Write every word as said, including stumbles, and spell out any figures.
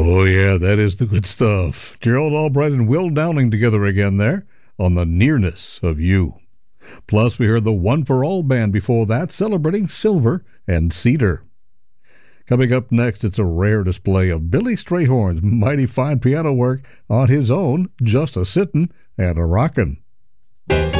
Oh, yeah, that is the good stuff. Gerald Albright and Will Downing together again there on The Nearness of You. Plus, we heard the One for All Band before that, celebrating silver and cedar. Coming up next, it's a rare display of Billy Strayhorn's mighty fine piano work on his own, Just a Sittin' and a Rockin'.